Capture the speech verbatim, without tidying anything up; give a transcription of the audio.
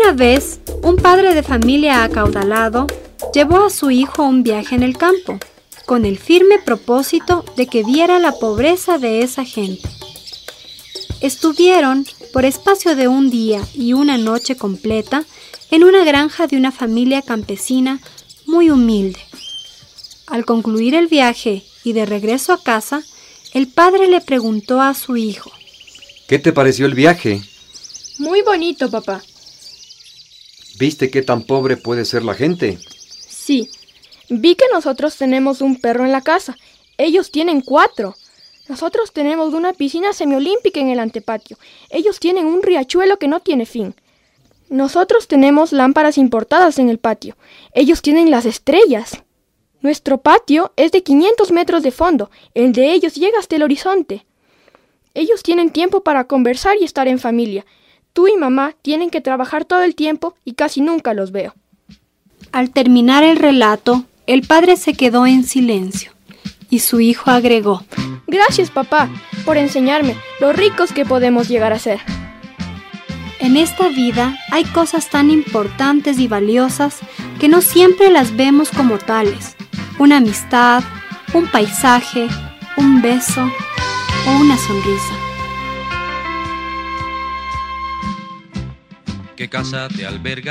Una vez, un padre de familia acaudalado llevó a su hijo a un viaje en el campo, con el firme propósito de que viera la pobreza de esa gente. Estuvieron, por espacio de un día y una noche completa, en una granja de una familia campesina muy humilde. Al concluir el viaje y de regreso a casa, el padre le preguntó a su hijo: ¿Qué te pareció el viaje? Muy bonito, papá. ¿Viste qué tan pobre puede ser la gente? Sí, vi que nosotros tenemos un perro en la casa. Ellos tienen cuatro. Nosotros tenemos una piscina semiolímpica en el antepatio. Ellos tienen un riachuelo que no tiene fin. Nosotros tenemos lámparas importadas en el patio. Ellos tienen las estrellas. Nuestro patio es de quinientos metros de fondo. El de ellos llega hasta el horizonte. Ellos tienen tiempo para conversar y estar en familia. Tú y mamá tienen que trabajar todo el tiempo y casi nunca los veo. Al terminar el relato, el padre se quedó en silencio y su hijo agregó: Gracias, papá, por enseñarme lo ricos que podemos llegar a ser. En esta vida hay cosas tan importantes y valiosas que no siempre las vemos como tales. Una amistad, un paisaje, un beso o una sonrisa. ¿Qué casa te alberga?